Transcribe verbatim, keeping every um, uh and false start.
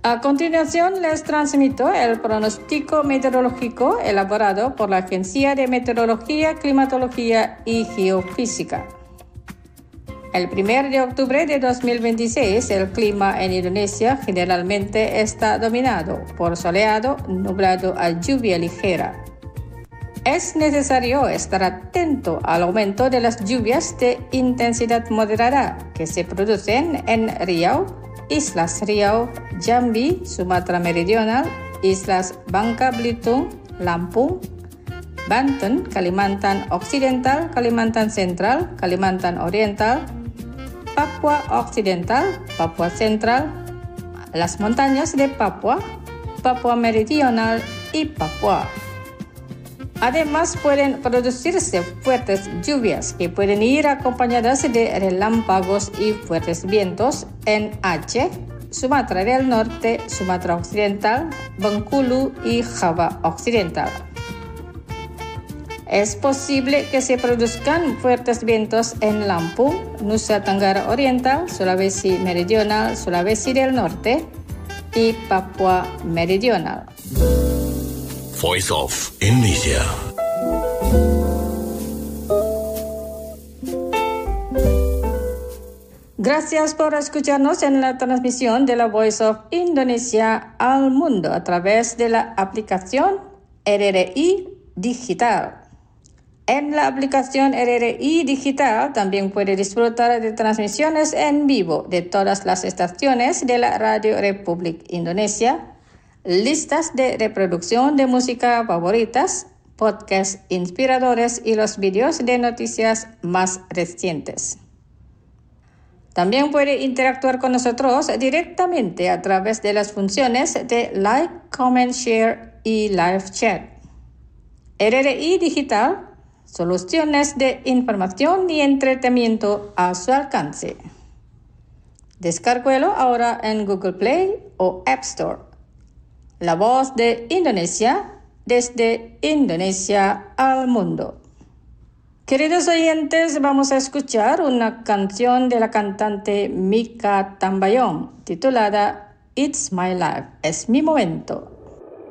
A continuación les transmito el pronóstico meteorológico elaborado por la Agencia de Meteorología, Climatología y Geofísica. El primero de octubre de dos mil veintiséis, el clima en Indonesia generalmente está dominado por soleado, nublado a lluvia ligera. Es necesario estar atento al aumento de las lluvias de intensidad moderada que se producen en Riau, Islas Riau, Jambi, Sumatra Meridional, Islas Bangka Belitung, Lampung, Banten, Kalimantan Occidental, Kalimantan Central, Kalimantan Oriental, Papua Occidental, Papua Central, las montañas de Papua, Papua Meridional y Papua. Además, pueden producirse fuertes lluvias que pueden ir acompañadas de relámpagos y fuertes vientos en Aceh, Sumatra del Norte, Sumatra Occidental, Bengkulu y Java Occidental. Es posible que se produzcan fuertes vientos en Lampung, Nusa Tenggara Oriental, Sulawesi Meridional, Sulawesi del Norte y Papua Meridional. Voice of Indonesia. Gracias por escucharnos en la transmisión de la Voice of Indonesia al mundo a través de la aplicación R R I Digital. En la aplicación R R I Digital también puede disfrutar de transmisiones en vivo de todas las estaciones de la Radio Republik Indonesia, listas de reproducción de música favoritas, podcasts inspiradores y los vídeos de noticias más recientes. También puede interactuar con nosotros directamente a través de las funciones de Like, Comment, Share y Live Chat. R R I Digital, soluciones de información y entretenimiento a su alcance. Descárguelo ahora en Google Play o App Store. La voz de Indonesia, desde Indonesia al mundo. Queridos oyentes, vamos a escuchar una canción de la cantante Mikha Tambayong titulada It's My Life, es mi momento.